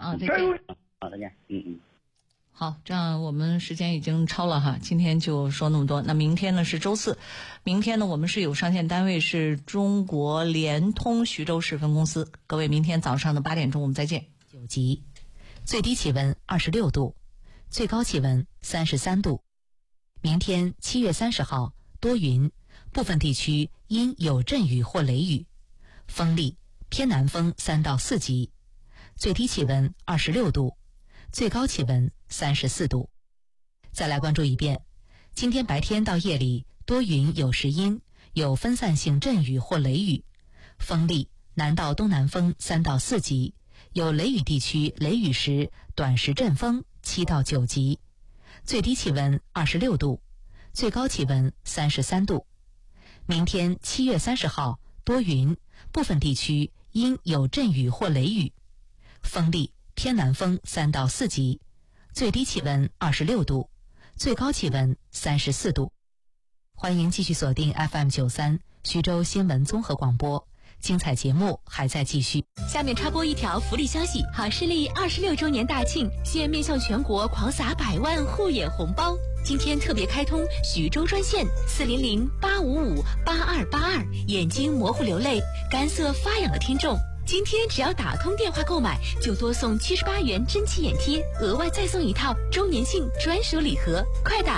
啊，再见。 好，再见。 好，这样我们时间已经超了哈，今天就说那么多。那明天呢是周四，明天呢我们是有上线单位是中国联通徐州市分公司。各位，明天早上的8点钟我们再见。 9级，最低气温26度，最高气温33度。明天7月30号多云，部分地区阴有阵雨或雷雨，风力偏南风3到4级，最低气温26度，最高气温34度。再来关注一遍，今天白天到夜里多云有时阴，有分散性阵雨或雷雨，风力南到东南风3到4级，有雷雨地区雷雨时短时阵风7到9级，最低气温26度，最高气温33度。明天7月30号多云，部分地区阴有阵雨或雷雨，风力偏南风3到4级，最低气温26度，最高气温34度。欢迎继续锁定 FM93 徐州新闻综合广播，精彩节目还在继续。 下面插播一条福利消息：好视力26周年大庆，现面向全国狂撒100万护眼红包。今天特别开通徐州专线400-855-8282，眼睛模糊流泪、干涩发痒的听众，今天只要打通电话购买，就多送78元真气眼贴，额外再送一套周年庆专属礼盒。快打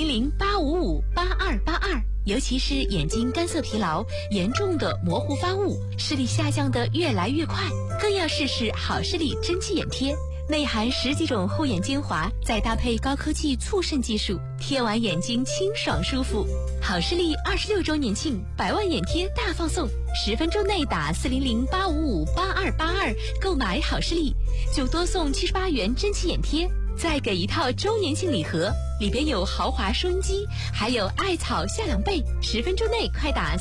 400-855-8282。尤其是眼睛干涩疲劳、严重的模糊发雾、视力下降的越来越快，更要试试好视力真气眼贴。内含10几种护眼精华，再搭配高科技促渗技术，贴完眼睛清爽舒服。好视力26周年庆100万眼贴大放送，10分钟内打400-855-8282购买好视力，就多送78元真气眼贴，再给一套周年庆礼盒，里边有豪华收音机，还有艾草夏凉被。10分钟内快打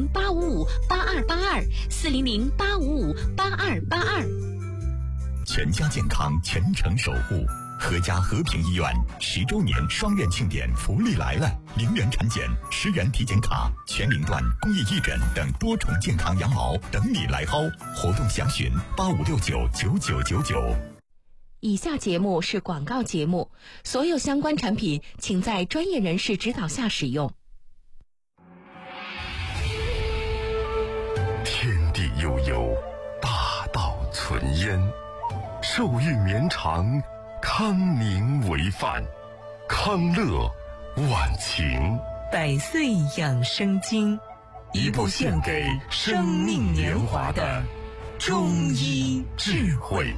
400-855-8282，400-855-8282。 全家健康，全程守护。合家和平医院10周年双元庆典福利来了！0元产检、10元体检卡、全龄段公益义诊等多重健康羊毛等你来薅。活动详询85699999。 以下节目是广告节目，所有相关产品请在专业人士指导下使用。 天地悠悠，大道存焉，寿运绵长，康宁为范，康乐晚晴。 100岁养生经， 一部献给生命年华的中医智慧。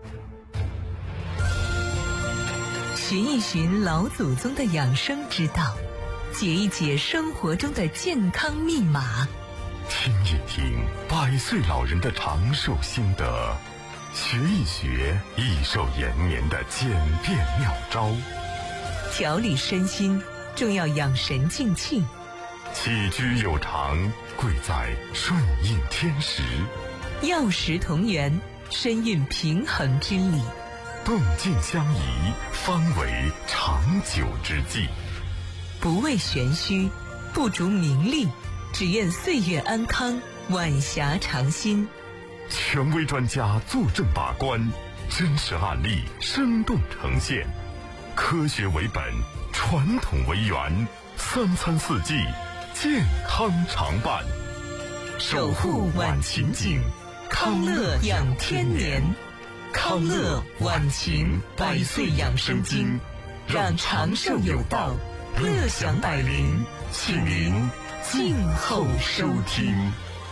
寻一寻老祖宗的养生之道，解一解生活中的健康密码， 听一听100岁老人的长寿心得，学一学益寿延年的简便妙招。 调理身心重要养神静气， 起居有常贵在顺应天时， 药食同源深蕴平衡之理， 动静相宜方为长久之计。 不为玄虚，不逐名利，只愿岁月安康，晚霞长新。 权威专家坐镇把关，真实案例生动呈现，科学为本，传统为源，3餐4季健康常伴， 守护晚晴景，康乐养天年。康乐晚晴100岁养生经，让长寿有道，乐享百龄，请您静候收听。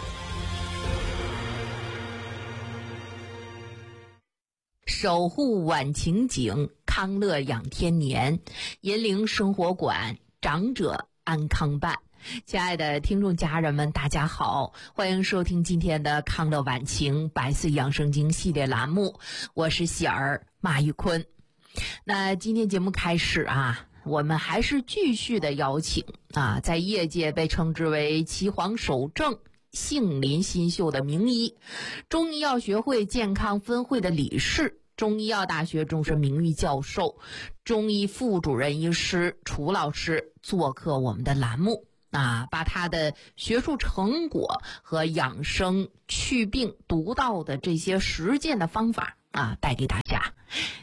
守护晚晴景，康乐养天年，银陵生活馆，长者安康办。亲爱的听众家人们，大家好，欢迎收听今天的康乐晚晴100岁养生经系列栏目，我是喜儿马玉坤。那今天节目开始我们还是继续的邀请在业界被称之为岐黄首正、杏林新秀的名医，中医药学会健康分会的理事，中医药大学终身名誉教授、中医副主任医师楚老师做客我们的栏目把他的学术成果和养生祛病独到的这些实践的方法带给大家。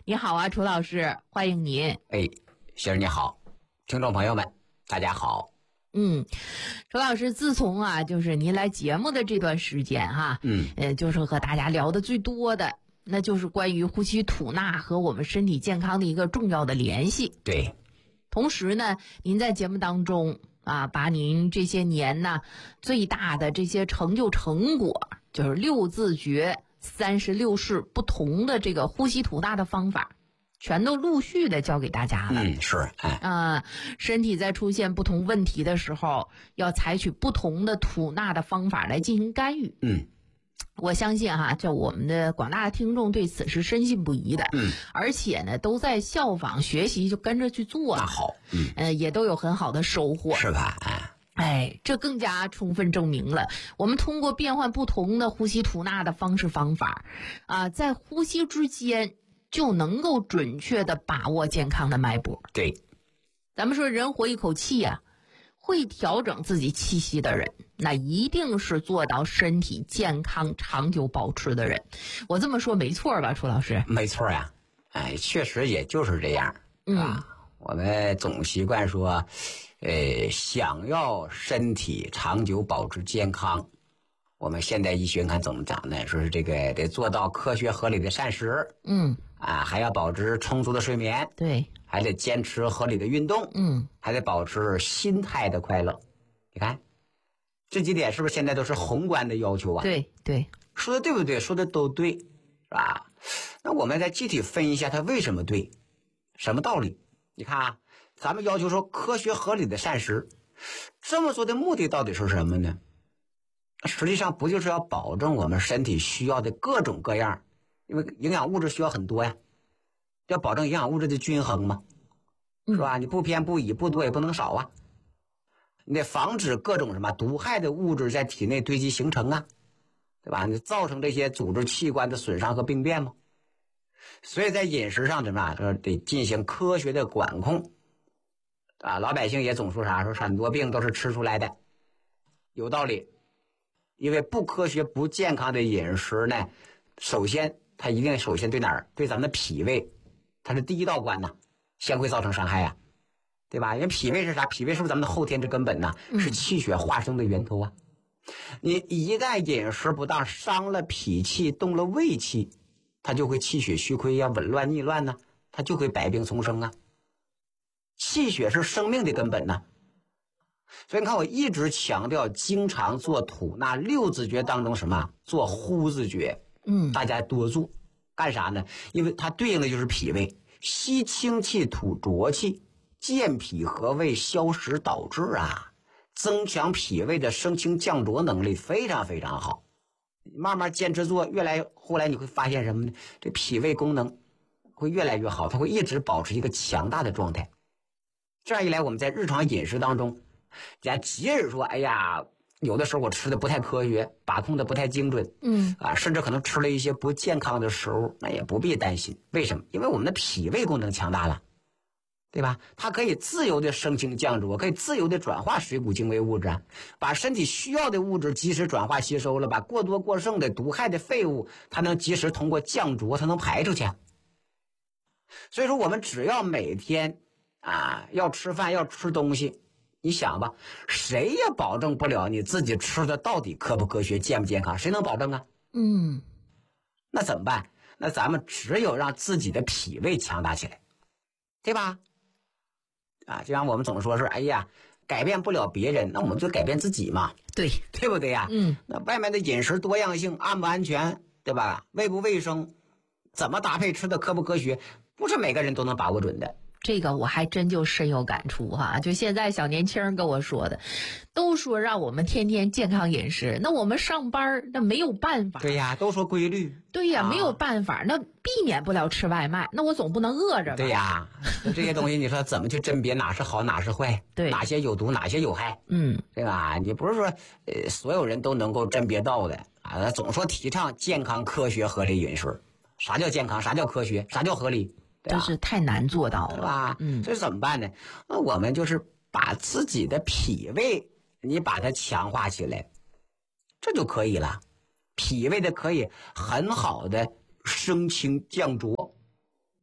你好啊，楚老师，欢迎您。 哎，先生你好，听众朋友们大家好。 楚老师，自从就是您来节目的这段时间哈，就是和大家聊的最多的，那就是关于呼吸吐纳和我们身体健康的一个重要的联系。 对， 同时呢，您在节目当中把您这些年呢最大的这些成就成果，就是6字诀、36式不同的这个呼吸吐纳的方法，全都陆续的教给大家了。 是， 身体在出现不同问题的时候，要采取不同的吐纳的方法来进行干预。我相信就我们的广大的听众对此是深信不疑的。而且呢，都在效仿学习，就跟着去做。 那好， 也都有很好的收获， 是吧？ 这更加充分证明了，我们通过变换不同的呼吸吐纳的方式方法，在呼吸之间就能够准确的把握健康的脉搏。 对， 咱们说人活一口气会调整自己气息的人，那一定是做到身体健康长久保持的人。我这么说没错吧，楚老师？ 没错呀，确实也就是这样。我们总习惯说，想要身体长久保持健康，我们现代医学看怎么讲呢？说是这个得做到科学合理的膳食，还要保持充足的睡眠， 对， 还得坚持合理的运动，还得保持心态的快乐。你看，这几点是不是现在都是宏观的要求啊？ 对， 说的对不对？说的都对，是吧？那我们再具体分析一下它为什么对，什么道理？你看咱们要求说科学合理的膳食，这么做的目的到底是什么呢？实际上不就是要保证我们身体需要的各种各样，因为营养物质需要很多呀，要保证营养物质的均衡嘛，是吧？你不偏不倚，不多也不能少啊。你得防止各种什么毒害的物质在体内堆积形成啊，对吧？你造成这些组织器官的损伤和病变嘛。所以在饮食上怎么得进行科学的管控老百姓也总说啥，说很多病都是吃出来的，有道理。因为不科学不健康的饮食呢，首先它一定首先对哪儿？对咱们的脾胃，它是第一道关先会造成伤害对吧？因为脾胃是啥？脾胃是不是咱们的后天之根本是气血化生的源头你一旦饮食不当，伤了脾气，动了胃气，它就会气血虚亏紊乱逆乱它就会百病丛生气血是生命的根本所以你看我一直强调经常做吐纳6字诀当中什么做呼字诀，大家多做。干啥呢？因为它对应的就是脾胃，吸清气吐浊气，健脾和胃，消食导滞增强脾胃的升清降浊能力非常非常好。慢慢坚持做，后来你会发现什么呢？这脾胃功能会越来越好，它会一直保持一个强大的状态。这样一来，我们在日常饮食当中，即使说有的时候我吃的不太科学，把控的不太精准，甚至可能吃了一些不健康的食物，那也不必担心。为什么？因为我们的脾胃功能强大了，对吧？它可以自由的升清降浊，可以自由的转化水谷精微物质把身体需要的物质及时转化吸收了，把过多过剩的毒害的废物，它能及时通过降浊，它能排出去。所以说我们只要每天要吃饭要吃东西，你想吧，谁也保证不了你自己吃的到底科不科学健不健康，谁能保证那怎么办？那咱们只有让自己的脾胃强大起来，对吧？就像我们总说是改变不了别人，那我们就改变自己嘛， 对不对那外面的饮食多样性安不安全，对吧？卫不卫生，怎么搭配吃的科不科学，不是每个人都能把握准的。 这个我还真就深有感触就现在小年轻人跟我说的，都说让我们天天健康饮食，那我们上班那没有办法。 对呀，都说规律。 对呀，没有办法，那避免不了吃外卖，那我总不能饿着吧。 对呀，这些东西你说怎么去甄别哪是好哪是坏？ 对， 哪些有毒哪些有害？对吧？你不是说所有人都能够甄别到的总说提倡健康科学合理饮食，啥叫健康？啥叫科学？啥叫合理？ 真是太难做到了， 对吧？这怎么办呢？那我们就是把自己的脾胃你把它强化起来，这就可以了。脾胃的可以很好的升清降浊，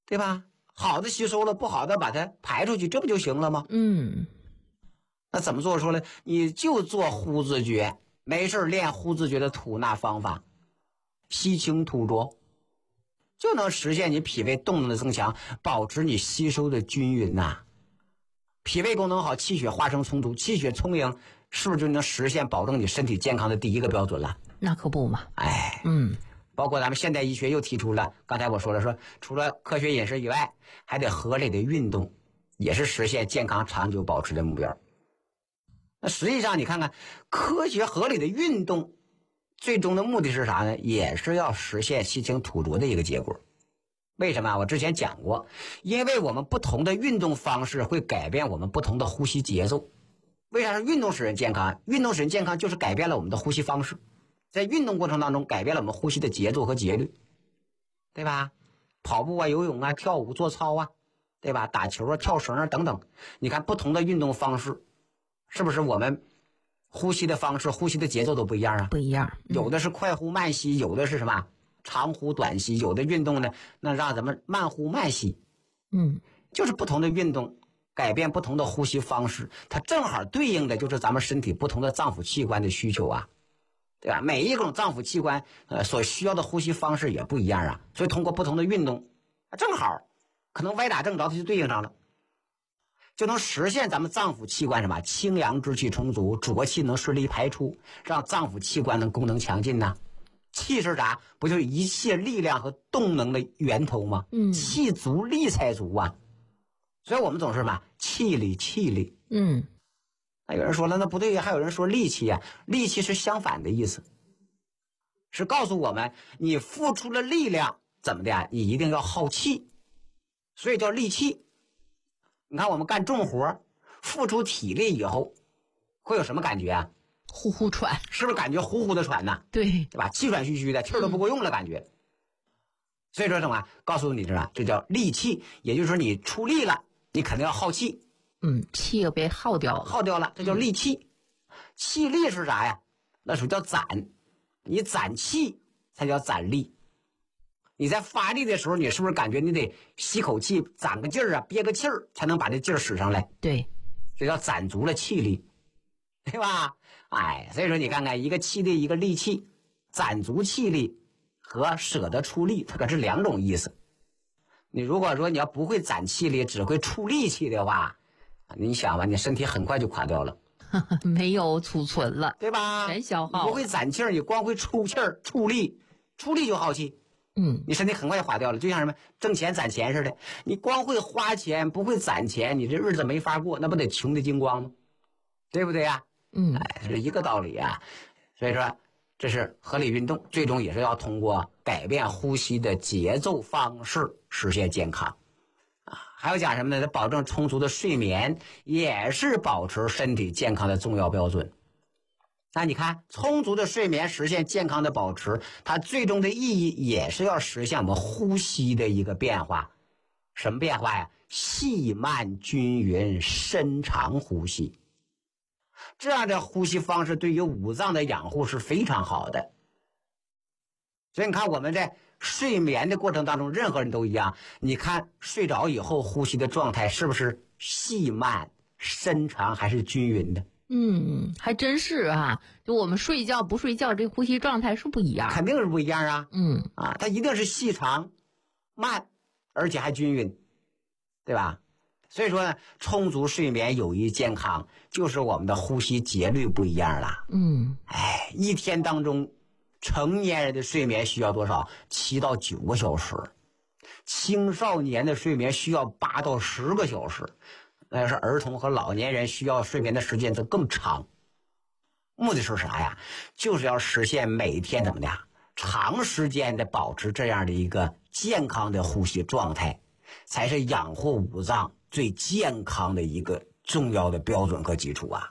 对吧？好的吸收了，不好的把它排出去，这不就行了吗？那怎么做说呢？你就做呼字诀，没事练呼字诀的吐纳方法，吸清吐浊，就能实现你脾胃动能的增强，保持你吸收的均匀呐。脾胃功能好，气血化生充足，气血充盈，是不是就能实现保证你身体健康的第一个标准了？ 那可不嘛。 包括咱们现代医学又提出了，刚才我说了，说除了科学饮食以外，还得合理的运动，也是实现健康长久保持的目标。那实际上你看看，科学合理的运动最终的目的是啥呢？也是要实现吸清吐浊的一个结果。为什么？我之前讲过，因为我们不同的运动方式会改变我们不同的呼吸节奏。为啥是运动使人健康？运动使人健康就是改变了我们的呼吸方式，在运动过程当中改变了我们呼吸的节奏和节律，对吧？跑步啊、游泳啊、跳舞、做操啊，对吧？打球啊、跳绳啊等等，你看不同的运动方式，是不是我们呼吸的方式、呼吸的节奏都不一样啊？ 不一样， 有的是快呼慢吸，有的是什么长呼短吸，有的运动呢，那让咱们慢呼慢吸。就是不同的运动改变不同的呼吸方式，它正好对应的就是咱们身体不同的脏腑器官的需求啊，对吧？每一种脏腑器官所需要的呼吸方式也不一样啊，所以通过不同的运动，正好可能歪打正着，它就对应上了，就能实现咱们脏腑器官什么清阳之气充足，浊气能顺利排出，让脏腑器官的功能强劲呐。气是啥？不就是一切力量和动能的源头吗？气足力才足啊。所以我们总是什么气力气力。那有人说了，那不对呀，还有人说力气呀，力气是相反的意思，是告诉我们你付出了力量怎么的呀？你一定要耗气，所以叫力气。你看我们干重活，付出体力以后会有什么感觉啊？ 呼呼喘， 是不是感觉呼呼的喘呢？ 对吧？气喘吁吁的，气儿都不够用了感觉。所以说什么？告诉你这叫力气，也就是说你出力了，你肯定要耗气。 气又被耗掉了， 这叫力气。气力是啥呀？那属于叫攒，你攒气才叫攒力。你在发力的时候，你是不是感觉你得吸口气，攒个劲儿啊，憋个气儿，才能把这劲儿使上来？ 对， 这叫攒足了气力，对吧？所以说你看看，一个气力，一个力气，攒足气力和舍得出力，它可是两种意思。你如果说你要不会攒气力，只会出力气的话，你想吧，你身体很快就垮掉了， 没有储存了， 对吧？ 全消耗。 你不会攒气儿，你光会出气儿、出力就耗气。你身体很快就垮掉了，就像什么挣钱攒钱似的，你光会花钱不会攒钱，你这日子没法过，那不得穷的精光吗？对不对呀？是一个道理啊。所以说这是合理运动，最终也是要通过改变呼吸的节奏方式实现健康还有讲什么呢？保证充足的睡眠也是保持身体健康的重要标准。那你看，充足的睡眠实现健康的保持，它最终的意义也是要实现我们呼吸的一个变化。什么变化呀？细慢均匀深长呼吸。这样的呼吸方式对于五脏的养护是非常好的。所以你看我们在睡眠的过程当中，任何人都一样，你看睡着以后呼吸的状态是不是细慢深长还是均匀的？ 还真是啊，就我们睡觉不睡觉，这呼吸状态是不一样， 肯定是不一样啊。它一定是细长慢而且还均匀，对吧？所以说呢，充足睡眠有益健康，就是我们的呼吸节律不一样了。一天当中成年人的睡眠需要多少？7到9个小时，青少年的睡眠需要8到10个小时，那要是儿童和老年人需要睡眠的时间则更长。目的是啥呀？就是要实现每天怎么的长时间的保持这样的一个健康的呼吸状态，才是养护五脏最健康的一个重要的标准和基础啊。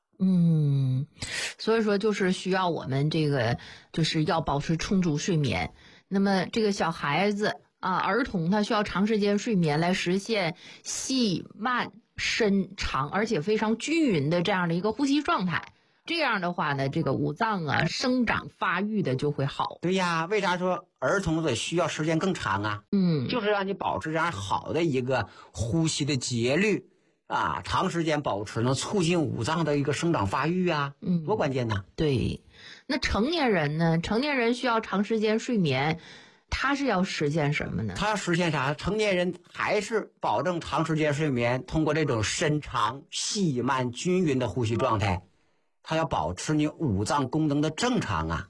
所以说就是需要我们这个就是要保持充足睡眠。那么这个小孩子儿童他需要长时间睡眠来实现细慢深长而且非常均匀的这样的一个呼吸状态这样的话呢，这个五脏啊生长发育的就会好。 对呀，为啥说儿童的需要时间更长啊？就是让你保持这样好的一个呼吸的节律啊，长时间保持能促进五脏的一个生长发育啊，多关键呐！ 对，那成年人呢？成年人需要长时间睡眠，他是要实现什么呢？ 他要实现啥？成年人还是保证长时间睡眠，通过这种深长、细慢、均匀的呼吸状态，他要保持你五脏功能的正常啊。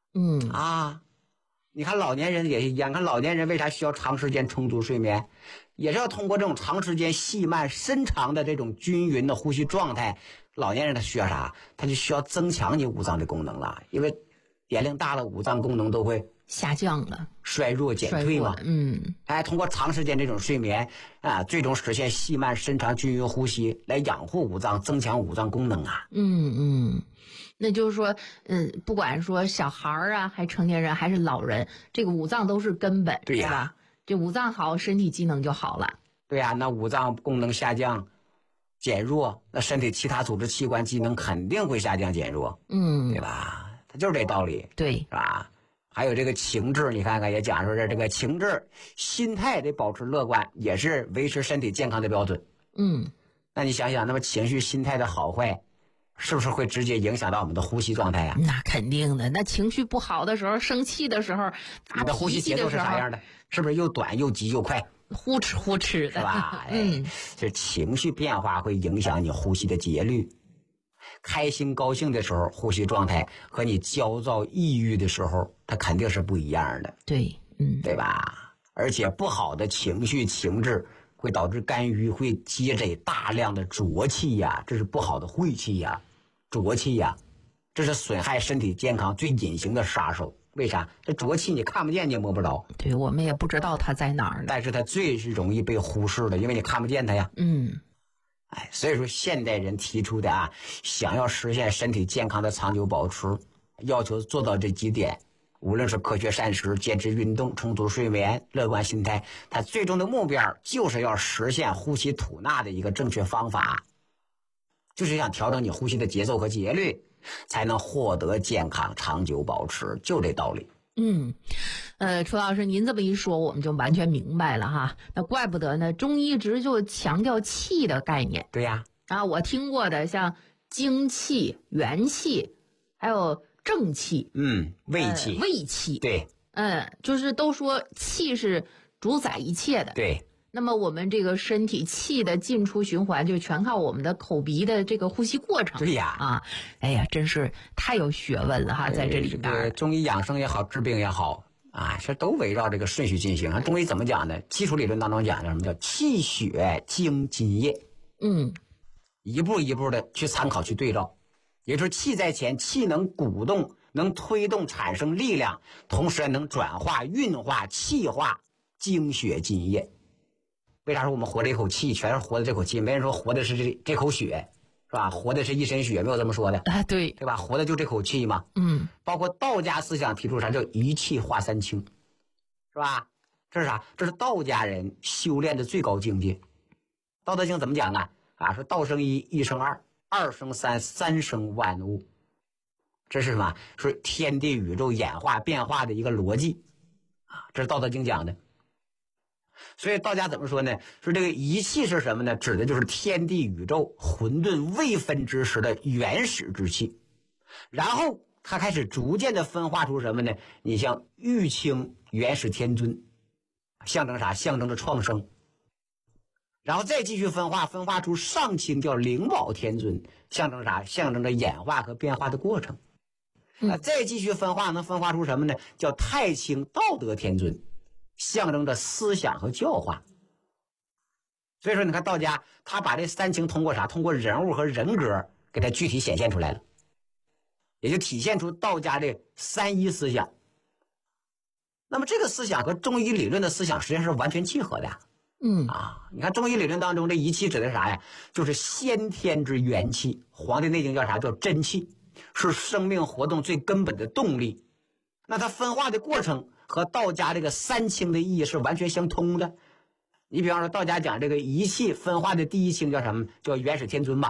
你看老年人也是一样，看老年人为啥需要长时间充足睡眠，也是要通过这种长时间细慢深长的这种均匀的呼吸状态。老年人他需要啥？他就需要增强你五脏的功能了，因为年龄大了，五脏功能都会下降了， 衰弱减退嘛。通过长时间这种睡眠啊，最终实现细慢深长均匀呼吸，来养护五脏，增强五脏功能啊。 那就是说，不管说小孩啊，还成年人还是老人，这个五脏都是根本， 对呀， 是吧？这五脏好，身体机能就好了。 对呀，那五脏功能下降、减弱，那身体其他组织器官机能肯定会下降、减弱，对吧？它就是这道理， 对， 是吧？还有这个情志，你看看也讲说这个情志、心态得保持乐观，也是维持身体健康的标准。那你想想，那么情绪、心态的好坏，是不是会直接影响到我们的呼吸状态呀？ 那肯定的。那情绪不好的时候，生气的时候， 你的呼吸节奏是啥样的？是不是又短又急又快？ 呼哧呼哧的， 是吧？这情绪变化会影响你呼吸的节律。开心高兴的时候，呼吸状态和你焦躁抑郁的时候，它肯定是不一样的。 对， 对吧？而且不好的情绪情志会导致肝郁，会积累大量的浊气呀，这是不好的晦气呀、浊气呀，这是损害身体健康最隐形的杀手。为啥？这浊气你看不见，你也摸不着。 对，我们也不知道它在哪儿呢。 但是它最是容易被忽视的，因为你看不见它呀。所以说现代人提出的想要实现身体健康的长久保持，要求做到这几点，无论是科学膳食、坚持运动、充足睡眠、乐观心态，它最终的目标就是要实现呼吸吐纳的一个正确方法，就是想调整你呼吸的节奏和节律，才能获得健康长久保持，就这道理。 楚老师，您这么一说，我们就完全明白了哈。那怪不得呢，中医一直就强调气的概念。 对呀， 我听过的像精气、元气，还有正气， 胃气， 胃气， 对， 就是都说气是主宰一切的。 对。 那么我们这个身体气的进出循环，就全靠我们的口鼻的这个呼吸过程。 对呀， 哎呀，真是太有学问了哈，在这里边。 对，中医养生也好，治病也好这都围绕这个顺序进行。中医怎么讲呢？基础理论当中讲的什么叫气血精津液？一步一步的去参考去对照，也就是气在前，气能鼓动，能推动产生力量，同时能转化、运化、气化精血津液。为啥说我们活这一口气，全是活的这口气？没人说活的是这口血，是吧？活的是一身血，没有这么说的对吧？活的就这口气嘛。包括道家思想提出啥叫一气化三清，是吧？这是啥？这是道家人修炼的最高境界。道德经怎么讲说道生一，一生二，二生三，三生万物。这是什么？是天地宇宙演化变化的一个逻辑这是道德经讲的。所以道家怎么说呢？说这个一气是什么呢？指的就是天地宇宙混沌未分之时的原始之气，然后它开始逐渐的分化出什么呢？你像玉清原始天尊，象征啥？象征着创生。然后再继续分化出上清叫灵宝天尊，象征啥？象征着演化和变化的过程。再继续分化，能分化出什么呢？叫太清道德天尊，象征着思想和教化。所以说你看道家他把这三清通过啥？通过人物和人格给它具体显现出来了，也就体现出道家的三一思想。那么这个思想和中医理论的思想实际上是完全契合的你看中医理论当中这一气指的是啥呀？就是先天之元气，黄帝内经叫啥？叫真气，是生命活动最根本的动力。那它分化的过程和道家这个三清的意义是完全相通的。你比方说道家讲这个一气分化的第一清叫什么？叫元始天尊吧。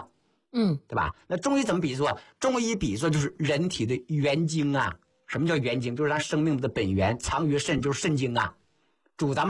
对吧？那中医怎么比作？中医比作就是人体的元精啊。什么叫元精？就是咱生命的本源，藏于肾，就是肾精啊，主咱们